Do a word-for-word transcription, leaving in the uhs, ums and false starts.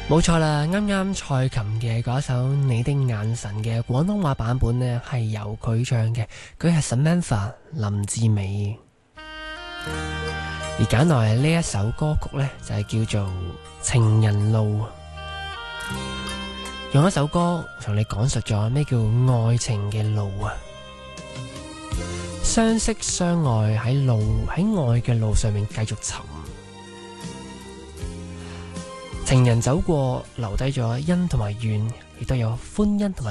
冇錯啦，啱啱蔡琴嘅嗰首《你的眼神》嘅廣東話版本呢，係由佢唱嘅，佢係 Samantha 林志美。而揀來呢一首歌曲呢，就係叫做《情人路》，用一首歌同你講述咗咩叫愛情嘅路啊！相識相愛喺路喺愛嘅路上面繼續尋，情人走過留低咗恩同埋怨，亦都有歡欣同埋